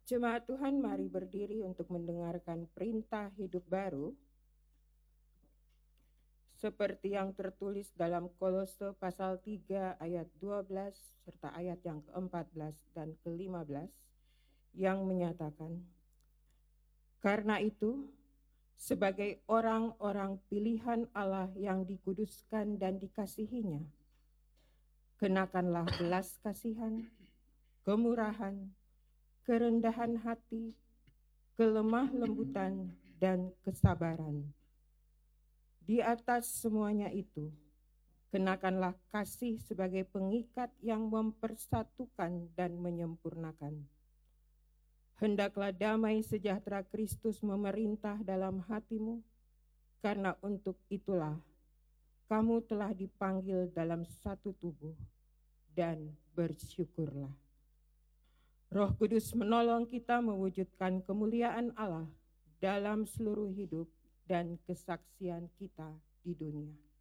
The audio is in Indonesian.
Jemaat Tuhan, mari berdiri untuk mendengarkan perintah hidup baru seperti yang tertulis dalam Kolose pasal 3 ayat 12 serta ayat yang ke-14 dan ke-15 yang menyatakan, "Karena itu, sebagai orang-orang pilihan Allah yang dikuduskan dan dikasihinya, kenakanlah belas kasihan, kemurahan, kerendahan hati, kelemah lembutan, dan kesabaran. Di atas semuanya itu, kenakanlah kasih sebagai pengikat yang mempersatukan dan menyempurnakan. Hendaklah damai sejahtera Kristus memerintah dalam hatimu, karena untuk itulah kamu telah dipanggil dalam satu tubuh, dan bersyukurlah." Roh Kudus menolong kita mewujudkan kemuliaan Allah dalam seluruh hidup dan kesaksian kita di dunia.